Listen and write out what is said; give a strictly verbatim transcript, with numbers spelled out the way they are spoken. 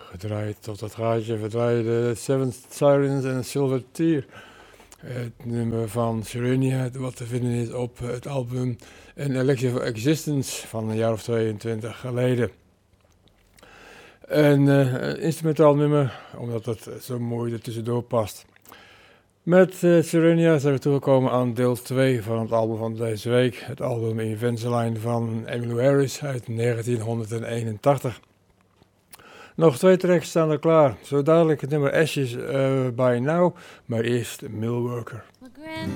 gedraaid tot dat gaatje verdwijde Seven Sirens en Silver Tear. Het nummer van Serenia, wat te vinden is op het album An Elixir for Existence van een jaar of tweeëntwintig geleden. Een uh, instrumentaal nummer, omdat het zo mooi er tussendoor past. Met uh, Serenia zijn we toegekomen aan deel twee van het album van deze week. Het album Evangeline van Emmylou Harris uit negentienhonderdeenentachtig. Nog twee tracks staan er klaar. Zo dadelijk het nummer Ashes uh, by Now, maar eerst Millworker. My grandmother